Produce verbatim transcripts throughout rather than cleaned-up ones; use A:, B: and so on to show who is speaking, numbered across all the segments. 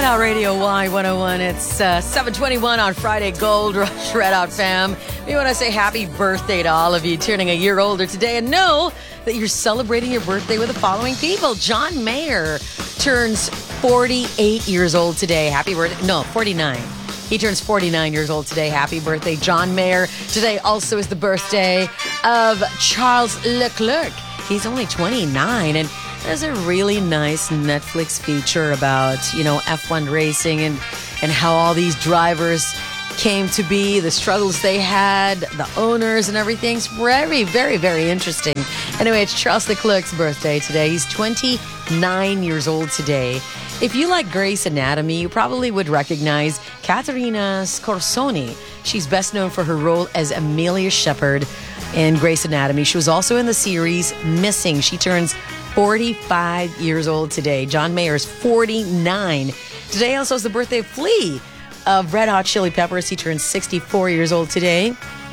A: Hot Radio Y one oh one. It's uh, seven twenty-one on Friday. Gold Rush Red Hot fam. We want to say happy birthday to all of you turning a year older today, and know that you're celebrating your birthday with the following people. John Mayer turns forty-eight years old today. Happy birthday. No, forty-nine. He turns forty-nine years old today. Happy birthday, John Mayer. Today also is the birthday of Charles Leclerc. He's only twenty-nine, and there's a really nice Netflix feature about, you know, F one racing and, and how all these drivers came to be, the struggles they had, the owners and everything. It's very, very, very interesting. Anyway, it's Charles Leclerc's birthday today. He's twenty-nine years old today. If you like Grey's Anatomy, you probably would recognize Caterina Scorsoni. She's best known for her role as Amelia Shepherd in Grey's Anatomy. She was also in the series Missing. She turns forty-five years old today. John Mayer is forty-nine. Today also is the birthday of Flea of Red Hot Chili Peppers. He turns sixty-four years old today.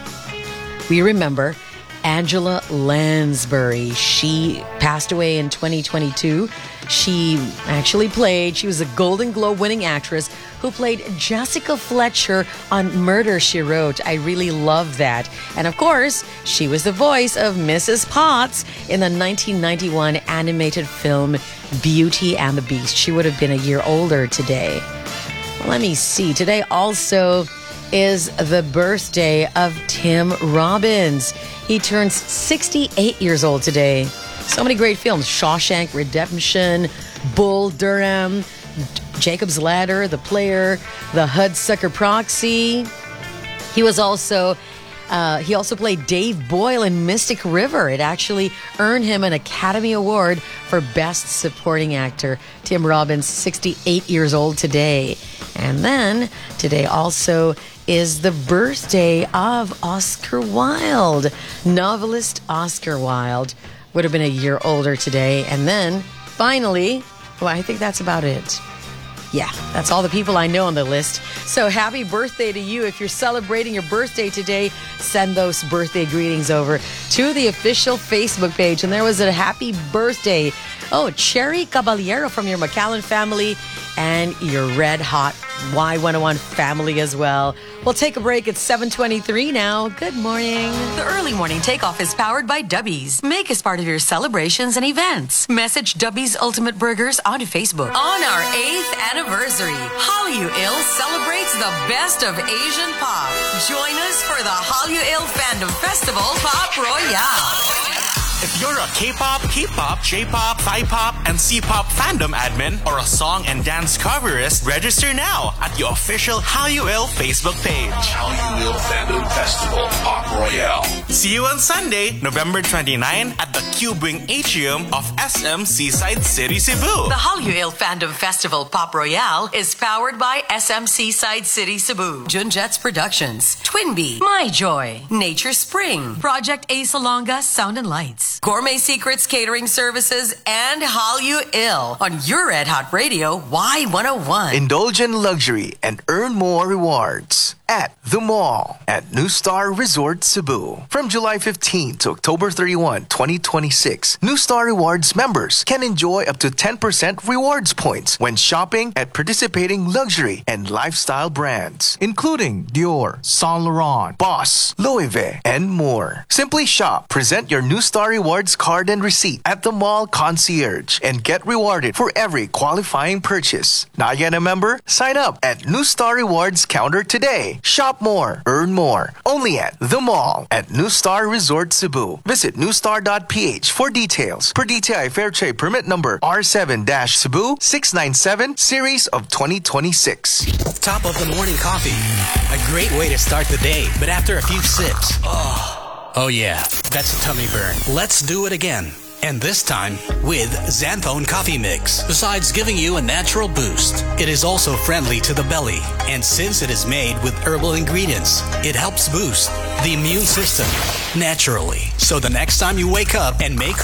A: We remember Angela Lansbury. She passed away in twenty twenty-two. She actually played, she was a Golden Globe winning actress who played Jessica Fletcher on Murder, She Wrote. I really love that. And of course, she was the voice of Missus Potts in the nineteen ninety-one animated film Beauty and the Beast. She would have been a year older today. Well, let me see. Today also is the birthday of Tim Robbins. He turns sixty-eight years old today. So many great films. Shawshank Redemption, Bull Durham, Jacob's Ladder, The Player, The Hudsucker Proxy. He was also, uh, he also played Dave Boyle in Mystic River. It actually earned him an Academy Award for Best Supporting Actor. Tim Robbins, sixty-eight years old today. And then today also is the birthday of Oscar Wilde. Novelist Oscar Wilde would have been a year older today. And then finally, well, I think that's about it. Yeah, that's all the people I know on the list. So happy birthday to you. If you're celebrating your birthday today, send those birthday greetings over to the official Facebook page. And there was a happy birthday. Oh, Cherry Caballero from your McAllen family and your Red Hot Y one oh one family as well. We'll take a break at seven twenty-three now. Good morning.
B: The early morning takeoff is powered by Dubby's. Make us part of your celebrations and events. Message Dubby's Ultimate Burgers on Facebook. On our eighth anniversary, Hallyu Il celebrates the best of Asian pop. Join us for the Hallyu Il Fandom Festival Pop Royale.
C: If you're a K-pop, P-pop, J-pop, Thai-pop, and C-pop fandom admin or a song and dance coverist, register now at the official Hallyu Il Facebook page.
D: Hallyu Il Fandom Festival Pop Royale.
C: See you on Sunday, November twenty-ninth at the Cube Wing Atrium of S M Seaside City, Cebu.
B: The Hallyu Il Fandom Festival Pop Royale is powered by S M Seaside City, Cebu, Junjets Productions, Twinbee, My Joy, Nature Spring, Project A Salonga Sound and Lights, Gourmet Secrets Catering Services, and Hallyu Il on your Red Hot Radio Y one oh one.
E: Indulge in luxury and earn more rewards at The Mall at New Star Resort Cebu. From July fifteenth to October thirty-first, twenty twenty-six, New Star Rewards members can enjoy up to ten percent rewards points when shopping at participating luxury and lifestyle brands, including Dior, Saint Laurent, Boss, Louis Vuitton, and more. Simply shop, present your New Star Rewards card and receipt at the mall concierge, and get rewarded for every qualifying purchase. Not yet a member? Sign up at New Star Rewards counter today. Shop more, earn more. Only at The Mall at New Star Resort Cebu. Visit newstar dot p h for details. Per D T I Fair Trade Permit number R seven Cebu six ninety-seven series of twenty twenty-six.
F: Top of the morning coffee. A great way to start the day, but after a few sips, oh, oh yeah, that's a tummy burn. Let's do it again. And this time with Xanthone Coffee Mix. Besides giving you a natural boost, it is also friendly to the belly. And since it is made with herbal ingredients, it helps boost the immune system naturally. So the next time you wake up and make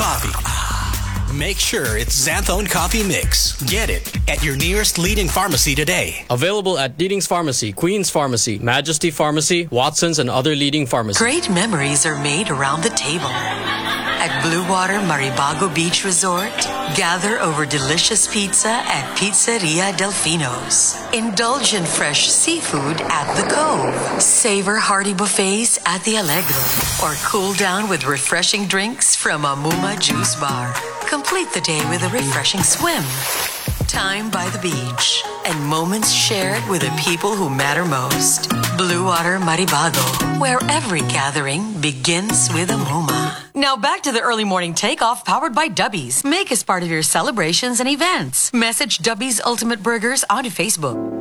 F: coffee, make sure it's Xanthone Coffee Mix. Get it at your nearest leading pharmacy today.
G: Available at Leading's Pharmacy, Queen's Pharmacy, Majesty Pharmacy, Watson's, and other leading pharmacies.
B: Great memories are made around the table. at Blue Water Maribago Beach Resort. Gather over delicious pizza at Pizzeria Delfino's. Indulge in fresh seafood at The Cove. Savor hearty buffets at the Allegro. Or cool down with refreshing drinks from Amuma Juice Bar. Complete the day with a refreshing swim. Time by the beach and moments shared with the people who matter most. Blue Water Maribago, where every gathering begins with a Muma. Now back to the early morning takeoff powered by Dubbies. Make us part of your celebrations and events. Message Dubbies Ultimate Burgers on Facebook.